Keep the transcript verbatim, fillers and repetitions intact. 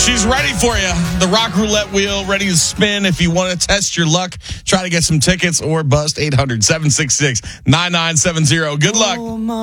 She's ready for you. The Rock Roulette wheel ready to spin. If you want to test your luck, try to get some tickets or bust eight hundred, seven six six, nine nine seven zero. Good luck.